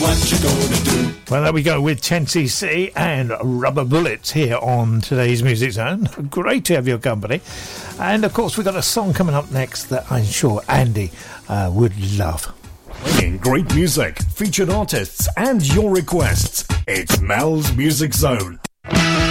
what you gonna do? Well, there we go with 10cc and Rubber Bullets here on today's Music Zone. Great to have your company. And, of course, we've got a song coming up next that I'm sure Andy would love. Playing great music, featured artists, and your requests. It's Mel's Music Zone.